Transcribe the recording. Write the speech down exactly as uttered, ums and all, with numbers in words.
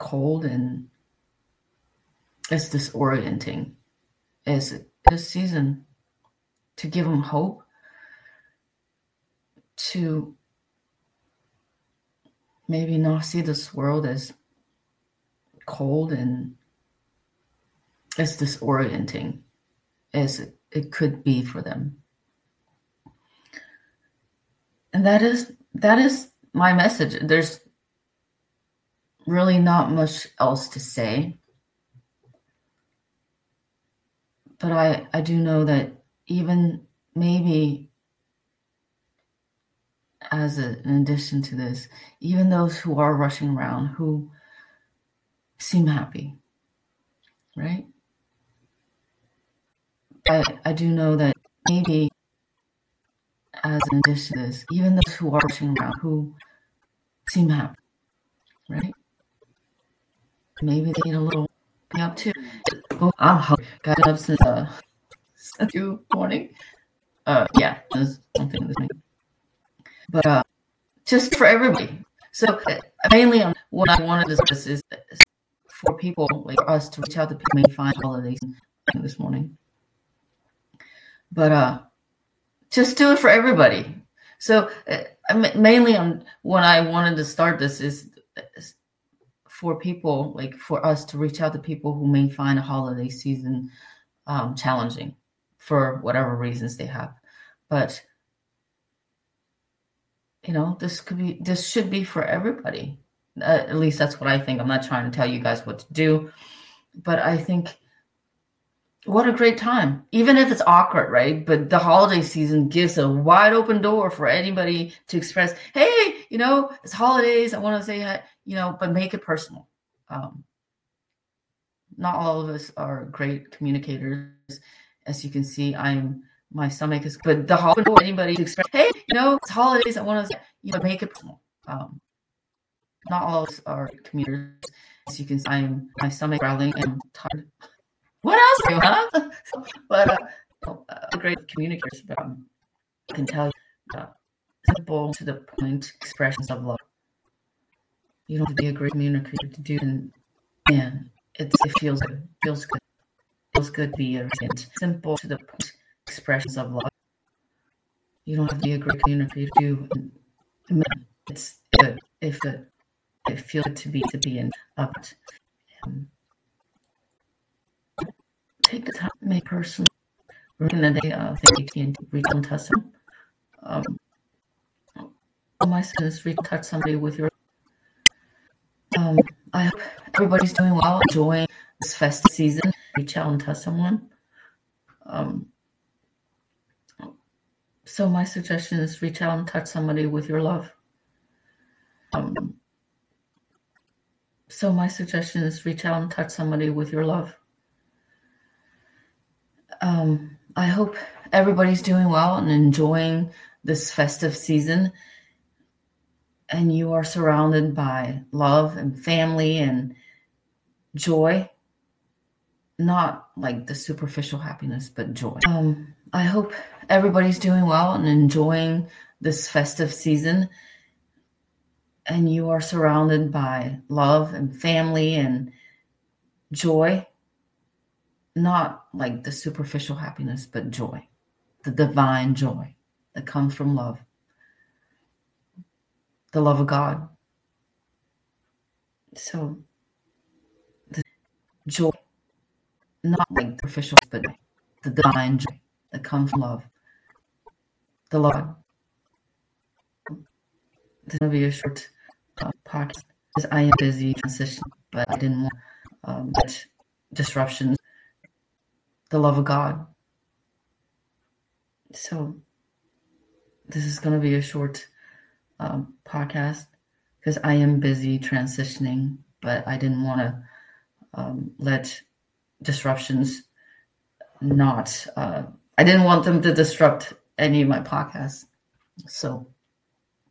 cold and it's disorienting. It's this season to give them hope, to maybe not see this world as cold and it's disorienting as it, it could be for them. And that is that is my message. There's really not much else to say. But I, I do know that even maybe as a, in addition to this, even those who are rushing around, who seem happy, right? I, I do know that maybe as an addition to this, even those who are rushing around, who seem happy, right? Maybe they need a little pick up too. Oh, I'm hungry. Got up since uh two morning. Uh yeah, there's something this morning. But uh just for everybody. So uh, mainly on what I wanted to discuss is for people like us to reach out to people who may find holidays this morning. But uh just do it for everybody. So uh, mainly on what I wanted to start this is, is for people, like for us to reach out to people who may find a holiday season um, challenging for whatever reasons they have. But, you know, this could be, this should be for everybody. Uh, at least that's what I think. I'm not trying to tell you guys what to do, but I think what a great time, even if it's awkward, right? But the holiday season gives a wide open door for anybody to express, hey, you know, it's holidays. I want to say, hi, you know, but make it personal. Um, not all of us are great communicators. As you can see, I'm, my stomach is, but the holiday door, anybody to express, hey, you know, it's holidays. I want to say, you know, make it personal. Um, not all of us are communicators. As you can see, I'm, my stomach growling and I'm tired. What else do you have? But uh, uh, great communicators, but um, I can tell you uh, simple to the point expressions of love. You don't have to be a great communicator to do, and man, it's, it feels good. It feels good. It feels good to be a simple to the point expressions of love. You don't have to be a great communicator to do, and man, it's good. If it, it feels good to be to be in up. Um, Take the time to make personal. We're in the day of the A T and T retail testing. Um, all my students reach touch somebody with your. Um, I hope everybody's doing well, enjoying this festive season. Reach out and touch someone. Um, so my suggestion is reach out and touch somebody with your love. Um, so my suggestion is reach out and touch somebody with your love. Um, I hope everybody's doing well and enjoying this festive season, and you are surrounded by love and family and joy, not like the superficial happiness, but joy. Um, I hope everybody's doing well and enjoying this festive season, and you are surrounded by love and family and joy. Not like the superficial happiness, but joy, the divine joy that comes from love, the love of God. So the joy, not like superficial, but the divine joy that comes from love, the love of God. This is going to be a short uh, podcast because I am busy transitioning, but I didn't want um, disruptions. The love of God. So this is going to be a short um, podcast because I am busy transitioning, but I didn't want to um, let disruptions not, uh, I didn't want them to disrupt any of my podcasts. So